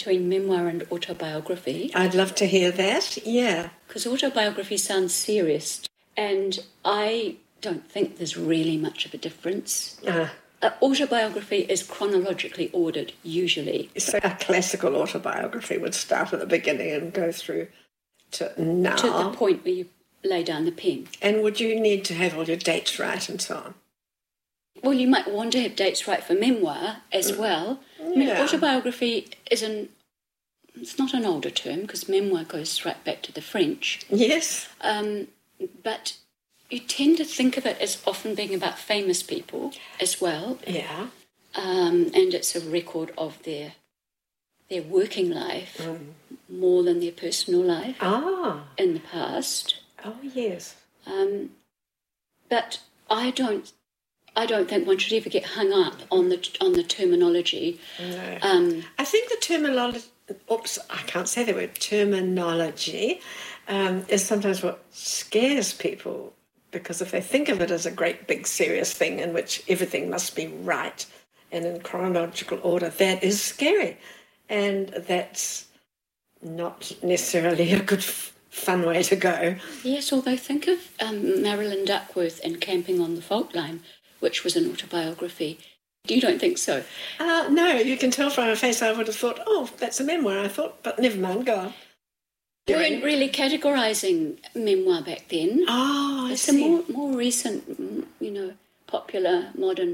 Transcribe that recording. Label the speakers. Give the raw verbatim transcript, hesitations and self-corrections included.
Speaker 1: between memoir and autobiography.
Speaker 2: I'd love to hear that, yeah.
Speaker 1: Because autobiography sounds serious, and I don't think there's really much of a difference.
Speaker 2: Uh,
Speaker 1: uh, autobiography is chronologically ordered, usually.
Speaker 2: So a classical autobiography would start at the beginning and go through to now.
Speaker 1: To the point where you lay down the pen.
Speaker 2: And would you need to have all your dates right and so on?
Speaker 1: Well, you might want to have dates right for memoir as well.
Speaker 2: Yeah.
Speaker 1: I mean, autobiography is an, it's not an older term because memoir goes right back to the French.
Speaker 2: Yes.
Speaker 1: Um, but you tend to think of it as often being about famous people as well.
Speaker 2: Yeah.
Speaker 1: Um, and it's a record of their their working life mm. more than their personal life
Speaker 2: ah.
Speaker 1: in the past.
Speaker 2: Oh, yes.
Speaker 1: Um, but I don't I don't think one should ever get hung up on the on the terminology.
Speaker 2: No.
Speaker 1: Um,
Speaker 2: I think the terminology, oops, I can't say the word, terminology, um, is sometimes what scares people, because if they think of it as a great big serious thing in which everything must be right and in chronological order, that is scary. And that's not necessarily a good f- fun way to go.
Speaker 1: Yes, although think of um, Marilyn Duckworth and Camping on the Fault Line, which was an autobiography. You don't think so?
Speaker 2: Uh, no, you can tell from her face I would have thought, oh, that's a memoir, I thought, but never mind, go on.
Speaker 1: They weren't really categorising memoir back then.
Speaker 2: Oh, I
Speaker 1: it's
Speaker 2: see.
Speaker 1: a more, more recent, you know, popular, modern